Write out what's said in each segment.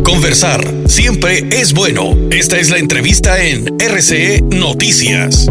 Conversar siempre es bueno. Esta es la entrevista en RCE Noticias.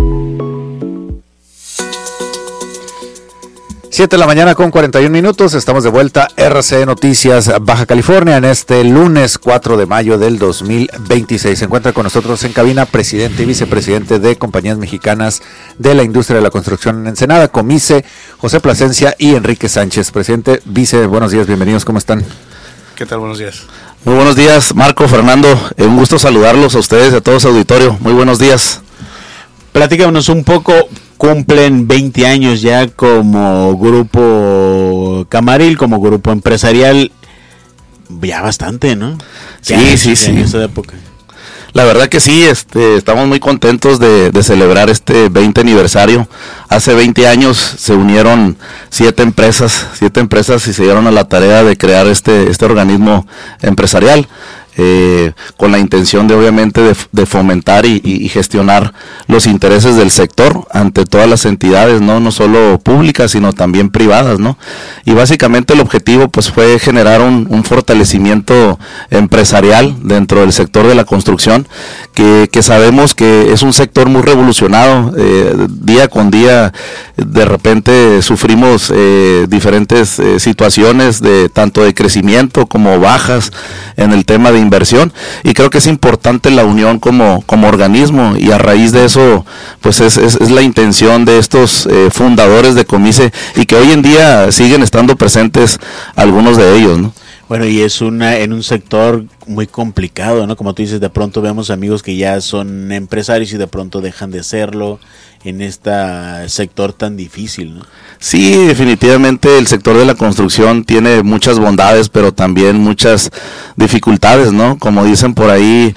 7 de la mañana con 41 minutos, estamos de vuelta, RCE Noticias Baja California, en este lunes 4 de mayo del 2026. Se encuentra con nosotros en cabina presidente y vicepresidente de Compañías Mexicanas de la Industria de la Construcción en Ensenada, Comice, José Plasencia y Enrique Sánchez. Presidente, vice, buenos días, bienvenidos, ¿cómo están? ¿Qué tal? Buenos días. Muy buenos días, Marco, Fernando, un gusto saludarlos a ustedes y a todo su auditorio. Muy buenos días. Platícanos un poco. Cumplen 20 años ya como grupo Camaril, como grupo empresarial, ya bastante, ¿no? Sí. En esa época. La verdad que sí, estamos muy contentos de celebrar este 20 aniversario. Hace 20 años se unieron 7 empresas y se dieron a la tarea de crear este organismo empresarial. Con la intención de obviamente de fomentar y gestionar los intereses del sector ante todas las entidades, no solo públicas sino también privadas, ¿no? Y básicamente el objetivo pues fue generar un fortalecimiento empresarial dentro del sector de la construcción que sabemos que es un sector muy revolucionado. Día con día de repente sufrimos diferentes situaciones de tanto de crecimiento como bajas en el tema de inversión, y creo que es importante la unión como organismo, y a raíz de eso pues es la intención de estos fundadores de Comice, y que hoy en día siguen estando presentes algunos de ellos, ¿no? Bueno, y es en un sector muy complicado, ¿no? Como tú dices, de pronto vemos amigos que ya son empresarios y de pronto dejan de serlo en este sector tan difícil, ¿no? Sí, definitivamente el sector de la construcción tiene muchas bondades, pero también muchas dificultades, ¿no? Como dicen por ahí,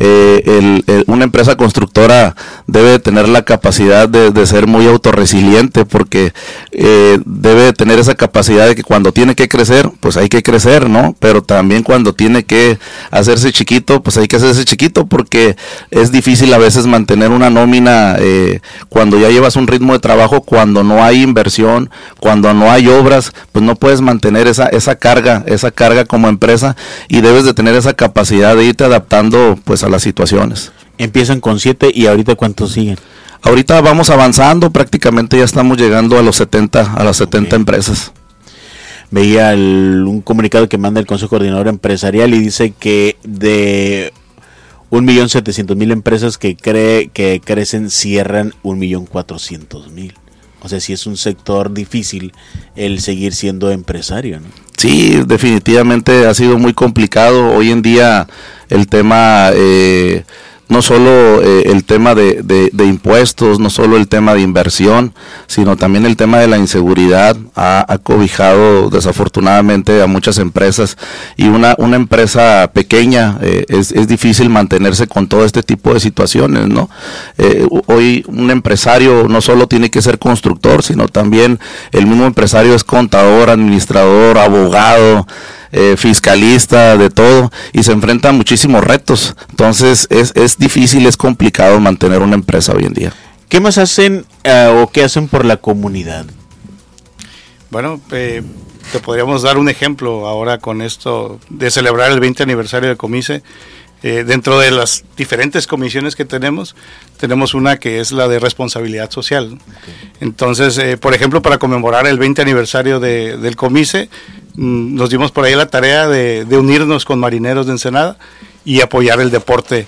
una empresa constructora debe tener la capacidad de ser muy autorresiliente, porque debe tener esa capacidad de que cuando tiene que crecer, pues hay que crecer, ¿no? Pero también cuando tiene que hacerse chiquito, pues hay que hacerse chiquito, porque es difícil a veces mantener una nómina cuando ya llevas un ritmo de trabajo, cuando no hay inversión, cuando no hay obras, pues no puedes mantener esa carga como empresa, y debes de tener esa capacidad de irte adaptando pues a las situaciones. Empiezan con 7 y ahorita ¿cuántos siguen? Ahorita vamos avanzando, prácticamente ya estamos llegando a las 70 empresas. Veía un comunicado que manda el Consejo Coordinador Empresarial y dice que de 1.700.000 empresas que crecen, cierran 1.400.000. O sea, sí es un sector difícil el seguir siendo empresario, ¿no? Sí, definitivamente ha sido muy complicado. Hoy en día el tema, no solo el tema de impuestos, no solo el tema de inversión, sino también el tema de la inseguridad ha cobijado desafortunadamente a muchas empresas, y una empresa pequeña es difícil mantenerse con todo este tipo de situaciones, ¿no? Hoy un empresario no solo tiene que ser constructor, sino también el mismo empresario es contador, administrador, abogado, fiscalista, de todo, y se enfrenta a muchísimos retos. Entonces es difícil, es complicado mantener una empresa hoy en día. ¿Qué más hacen o qué hacen por la comunidad? Bueno, te podríamos dar un ejemplo ahora con esto de celebrar el 20 aniversario de Comice. Dentro de las diferentes comisiones que tenemos una que es la de responsabilidad social. Okay. Entonces, por ejemplo, para conmemorar el 20 aniversario del Comice, nos dimos por ahí la tarea de unirnos con marineros de Ensenada y apoyar el deporte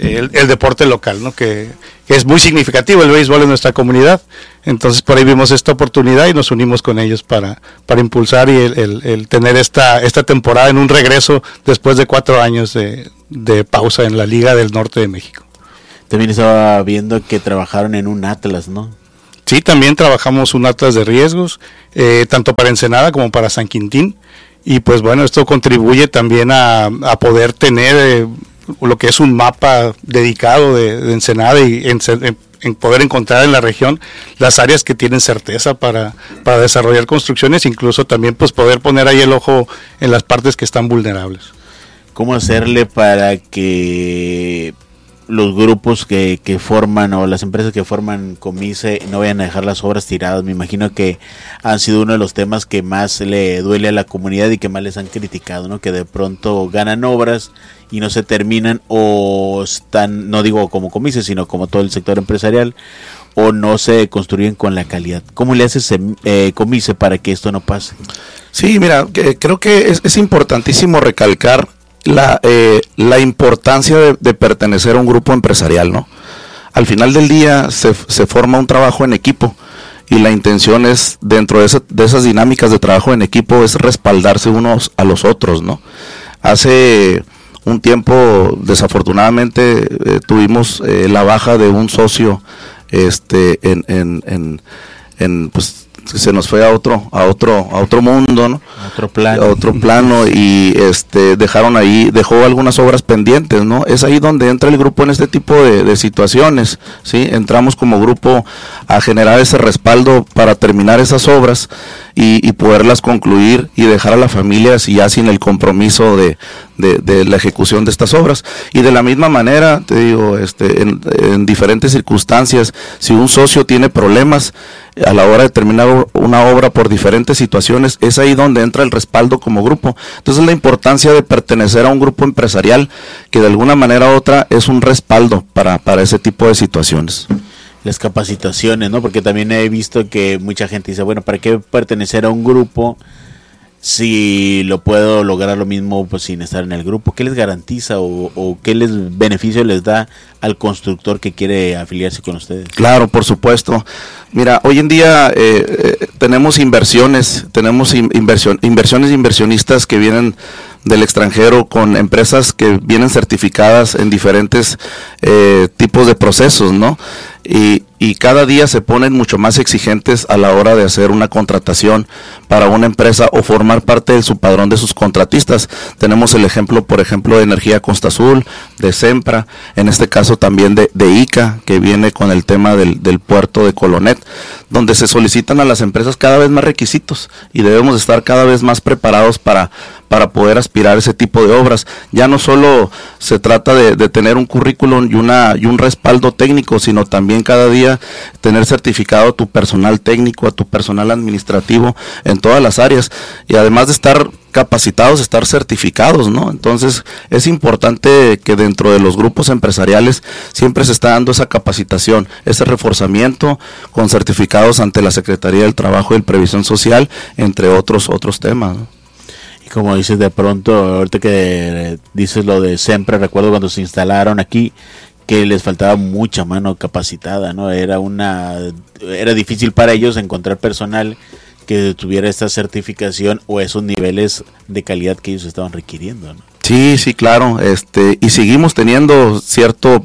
local, ¿no? Que es muy significativo el béisbol en nuestra comunidad. Entonces por ahí vimos esta oportunidad y nos unimos con ellos para impulsar y el tener esta temporada en un regreso después de 4 años de pausa en la Liga del Norte de México. También estaba viendo que trabajaron en un Atlas, ¿no? Sí, también trabajamos un Atlas de riesgos, tanto para Ensenada como para San Quintín, y pues bueno, esto contribuye también a poder tener lo que es un mapa dedicado de Ensenada y en poder encontrar en la región las áreas que tienen certeza para desarrollar construcciones, incluso también pues poder poner ahí el ojo en las partes que están vulnerables. ¿Cómo hacerle para que los grupos que forman o las empresas que forman Comice no vayan a dejar las obras tiradas. Me imagino que han sido uno de los temas que más le duele a la comunidad y que más les han criticado, ¿no? Que de pronto ganan obras y no se terminan, o están, no digo como Comice, sino como todo el sector empresarial, o no se construyen con la calidad. ¿Cómo le hace Comice para que esto no pase? Sí, mira, creo que es importantísimo recalcar la importancia de pertenecer a un grupo empresarial, ¿no? Al final del día se forma un trabajo en equipo, y la intención es, dentro de esas dinámicas de trabajo en equipo, es respaldarse unos a los otros, ¿no? Hace un tiempo, desafortunadamente, tuvimos la baja de un socio, pues se nos fue a otro mundo, ¿no? A otro plano, y dejó algunas obras pendientes, ¿no? Es ahí donde entra el grupo en este tipo de situaciones, ¿sí? Entramos como grupo a generar ese respaldo para terminar esas obras y poderlas concluir y dejar a la familia ya sin el compromiso de la ejecución de estas obras. Y de la misma manera, te digo, en diferentes circunstancias, si un socio tiene problemas a la hora de terminar una obra por diferentes situaciones, es ahí donde entra el respaldo como grupo. Entonces, la importancia de pertenecer a un grupo empresarial que de alguna manera u otra es un respaldo para ese tipo de situaciones. Las capacitaciones, ¿no? Porque también he visto que mucha gente dice, bueno, ¿para qué pertenecer a un grupo si lo puedo lograr lo mismo pues sin estar en el grupo? ¿Qué les garantiza o qué beneficio les da al constructor que quiere afiliarse con ustedes? Claro, por supuesto. Mira, hoy en día tenemos inversionistas que vienen del extranjero con empresas que vienen certificadas en diferentes tipos de procesos, ¿no? Y cada día se ponen mucho más exigentes a la hora de hacer una contratación para una empresa o formar parte de su padrón de sus contratistas. Tenemos el ejemplo, por ejemplo, de Energía Costa Azul, de Sempra, en este caso también de ICA, que viene con el tema del puerto de Colonet, donde se solicitan a las empresas cada vez más requisitos y debemos estar cada vez más preparados para poder aspirar a ese tipo de obras. Ya no solo se trata de tener un currículum y un respaldo técnico, sino también cada día tener certificado a tu personal técnico, a tu personal administrativo en todas las áreas, y además de estar capacitados, estar certificados, ¿no? Entonces es importante que dentro de los grupos empresariales siempre se está dando esa capacitación, ese reforzamiento con certificados ante la Secretaría del Trabajo y Previsión Social, entre otros temas, ¿no? Y como dices, de pronto, ahorita que dices lo de Sempra, recuerdo cuando se instalaron aquí que les faltaba mucha mano capacitada, ¿no? Era difícil para ellos encontrar personal que tuviera esta certificación o esos niveles de calidad que ellos estaban requiriendo, ¿no? Sí, claro, y seguimos teniendo cierta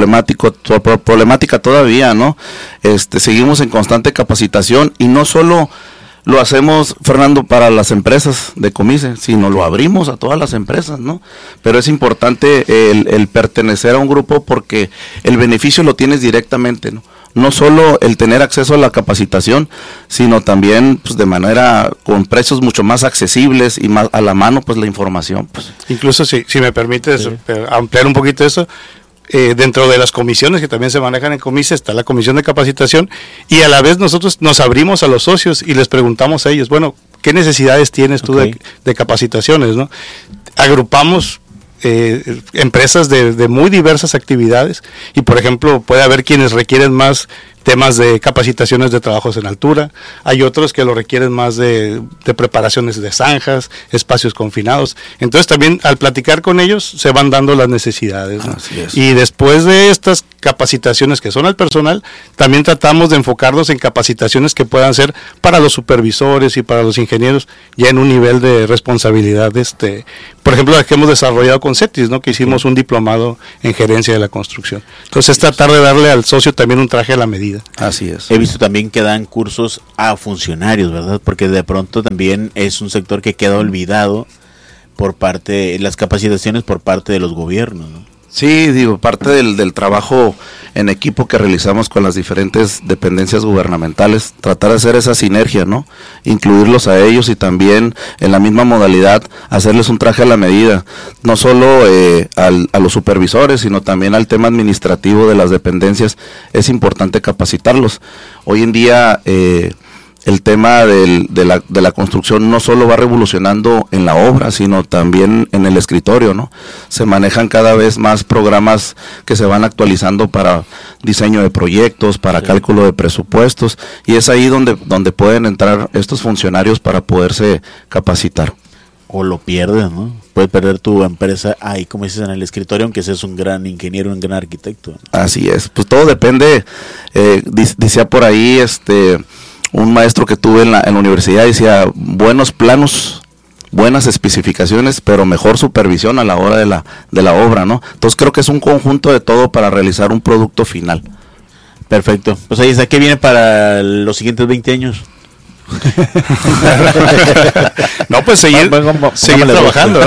problemática todavía, ¿no? Seguimos en constante capacitación, y no solo lo hacemos, Fernando, para las empresas de Comice, sino lo abrimos a todas las empresas, ¿no? Pero es importante el pertenecer a un grupo, porque el beneficio lo tienes directamente, ¿no? No solo el tener acceso a la capacitación, sino también pues de manera con precios mucho más accesibles y más a la mano, pues la información, pues. Incluso si me permites ampliar un poquito eso, dentro de las comisiones que también se manejan en Comice está la comisión de capacitación, y a la vez nosotros nos abrimos a los socios y les preguntamos a ellos, bueno, ¿qué necesidades tienes tú de capacitaciones, ¿no? Agrupamos empresas de muy diversas actividades, y por ejemplo puede haber quienes requieren más temas de capacitaciones de trabajos en altura, hay otros que lo requieren más de preparaciones de zanjas, espacios confinados. Entonces también al platicar con ellos se van dando las necesidades, ¿no? Así es. Y después de estas capacitaciones que son al personal, también tratamos de enfocarnos en capacitaciones que puedan ser para los supervisores y para los ingenieros, ya en un nivel de responsabilidad, por ejemplo, la que hemos desarrollado con CETIS, ¿no? Que hicimos un diplomado en gerencia de la construcción. Entonces es tratar de darle al socio también un traje a la medida. Así es. He visto también que dan cursos a funcionarios, ¿verdad? Porque de pronto también es un sector que queda olvidado por parte, las capacitaciones por parte de los gobiernos, ¿no? Sí, digo, parte del trabajo en equipo que realizamos con las diferentes dependencias gubernamentales, tratar de hacer esa sinergia, ¿no? Incluirlos a ellos y también en la misma modalidad hacerles un traje a la medida, no solo a los supervisores, sino también al tema administrativo de las dependencias. Es importante capacitarlos. Hoy en día el tema de la construcción no solo va revolucionando en la obra, sino también en el escritorio, ¿no? Se manejan cada vez más programas que se van actualizando para diseño de proyectos, para cálculo de presupuestos, y es ahí donde pueden entrar estos funcionarios para poderse capacitar. O lo pierdes, ¿no? Puedes perder tu empresa ahí, como dices, en el escritorio, aunque seas un gran ingeniero, un gran arquitecto, ¿no? Así es, pues todo depende, decía por ahí un maestro que tuve en la universidad, decía, buenos planos, buenas especificaciones, pero mejor supervisión a la hora de la obra, ¿no? Entonces creo que es un conjunto de todo para realizar un producto final. Perfecto. Pues ahí está, ¿qué viene para los siguientes 20 años? No, pues seguir trabajando,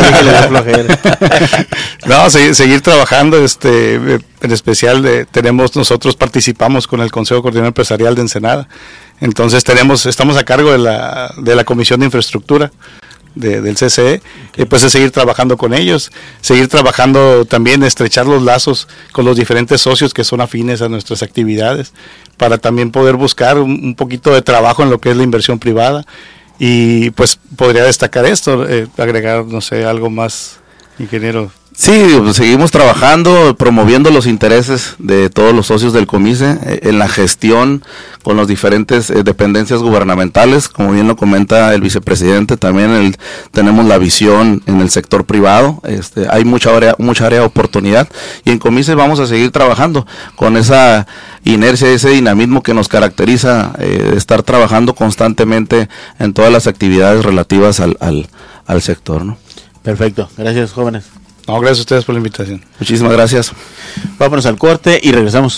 ¿no? Seguir trabajando, en especial nosotros participamos con el Consejo Coordinador Empresarial de Ensenada. Entonces estamos a cargo de la Comisión de Infraestructura del CCE, y pues es seguir trabajando con ellos, seguir trabajando también, estrechar los lazos con los diferentes socios que son afines a nuestras actividades, para también poder buscar un poquito de trabajo en lo que es la inversión privada. Y pues podría destacar esto, agregar, no sé, algo más, ingeniero. Sí, pues seguimos trabajando, promoviendo los intereses de todos los socios del COMICE en la gestión con las diferentes dependencias gubernamentales. Como bien lo comenta el vicepresidente, también tenemos la visión en el sector privado. Hay mucha área de oportunidad, y en COMICE vamos a seguir trabajando con esa inercia, ese dinamismo que nos caracteriza, estar trabajando constantemente en todas las actividades relativas al sector, ¿no? Perfecto, gracias, jóvenes. No, gracias a ustedes por la invitación. Muchísimas gracias. Vámonos al corte y regresamos.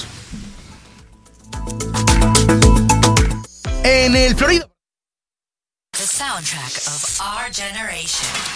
En el Florida. The soundtrack of our generation.